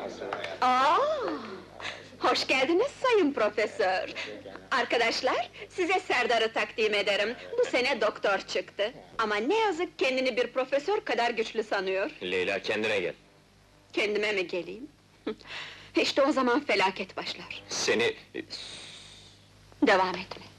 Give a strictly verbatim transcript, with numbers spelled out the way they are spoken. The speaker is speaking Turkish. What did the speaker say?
Aa, hoş geldiniz sayın profesör. Arkadaşlar, size Serdar'ı takdim ederim. Bu sene doktor çıktı. Ama ne yazık kendini bir profesör kadar güçlü sanıyor. Leyla, kendine gel. Kendime mi geleyim? İşte o zaman felaket başlar. Seni... Devam etme.